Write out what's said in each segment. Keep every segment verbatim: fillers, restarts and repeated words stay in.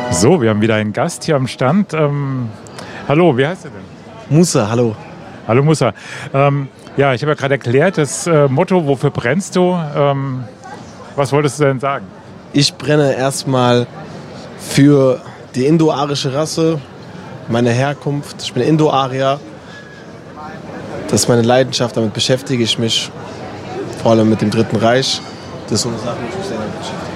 So, wir haben wieder einen Gast hier am Stand. Ähm, hallo, wie heißt du denn? Musa, hallo. Hallo Musa. Ähm, ja, ich habe ja gerade erklärt, das äh, Motto, wofür brennst du? Ähm, was wolltest du denn sagen? Ich brenne erstmal für die indo-arische Rasse, meine Herkunft. Ich bin Indo-Arier. Das ist meine Leidenschaft, damit beschäftige ich mich. Vor allem mit dem Dritten Reich. Das ist so eine Sache, die ich mich sehr damit beschäftige.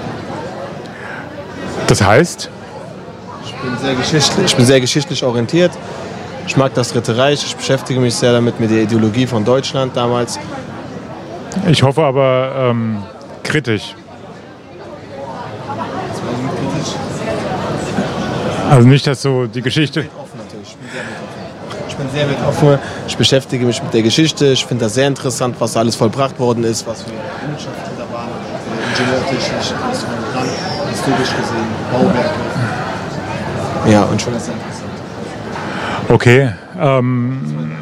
Das heißt? Ich bin sehr geschichtlich, ich bin sehr geschichtlich orientiert. Ich mag das Dritte Reich. Ich beschäftige mich sehr damit, mit der Ideologie von Deutschland damals. Ich hoffe aber ähm, kritisch. Was meinst du mit kritisch? Also nicht, dass so die Geschichte... Offen natürlich. Ich bin sehr weltoffen. Ich beschäftige mich mit der Geschichte. Ich finde das sehr interessant, was alles vollbracht worden ist, was für Errungenschaften da waren, ingenieurtechnisch, alles drum und dran, historisch gesehen, Bauwerke. Ja, und schon ist sehr interessant. Okay. Ähm,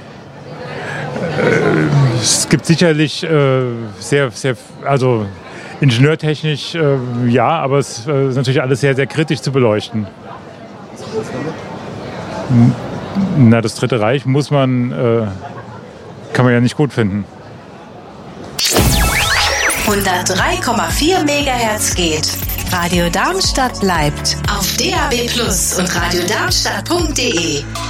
äh, es gibt sicherlich äh, sehr, sehr, also ingenieurtechnisch äh, ja, aber es äh, ist natürlich alles sehr, sehr kritisch zu beleuchten. Was ist damit? Na, das Dritte Reich muss man, äh, kann man ja nicht gut finden. hundertdrei Komma vier Megahertz geht. Radio Darmstadt bleibt auf D A B plus und radiodarmstadt punkt de.